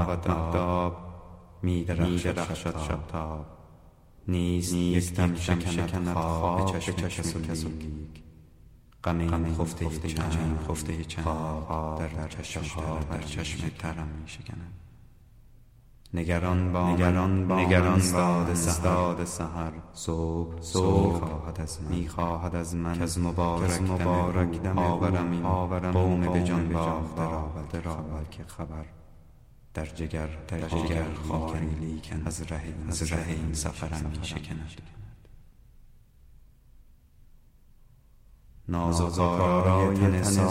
مهتاب می درخشد شبتاب، نیست یک دم شکند خواب چشم کس و لیک. غم این خفته چند در چشم ترم می شکند. نگران باد سحر صبح می خواهد از من که از مبارک دم آورم قوم به جان باخته را که خبر در جگر خاری لیکن از ره این سفرم می شکند. ناز و زارای تن